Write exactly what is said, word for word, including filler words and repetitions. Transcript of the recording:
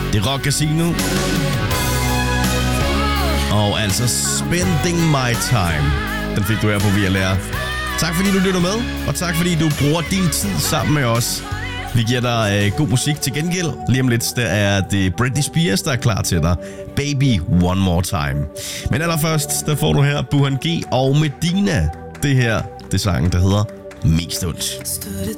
Det er Rock Casino. Og altså Spending My Time. Den fik du her på V L R. Tak fordi du lytter med, og tak fordi du bruger din tid sammen med os. Vi giver dig øh, god musik til gengæld. Lige om lidt, der er det Britney Spears, der er klar til dig. Baby One More Time. Men allerførst, der får du her Buhan G og Medina. Det her, det er sangen, der hedder Mest Ondt. Stod et